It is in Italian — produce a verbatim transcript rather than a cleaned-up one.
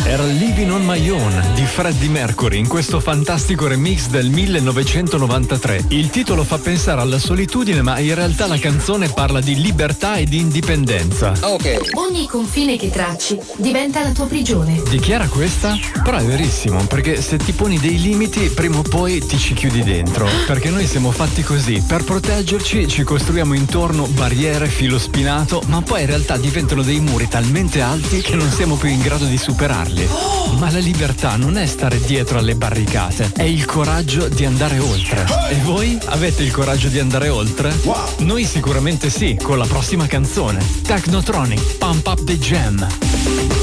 Era Living on My Own di Freddie Mercury in questo fantastico remix del millenovecentonovantatré. Il titolo fa pensare alla solitudine, ma in realtà la canzone parla di libertà e di indipendenza. Ok. Ogni confine che tracci diventa la tua prigione. Di chi era questa? Però è verissimo, perché se ti poni dei limiti, prima o poi ti ci chiudi dentro. Perché noi siamo fatti così. Per proteggerci ci costruiamo intorno barriere, filo spinato, ma poi in realtà diventano dei muri talmente alti che non siamo più in grado di superarli. Ma la libertà non è stare dietro alle barricate, è il coraggio di andare oltre. E voi avete il coraggio di andare oltre? Noi sicuramente sì, con la prossima canzone. Technotronic, Pump Up the Jam.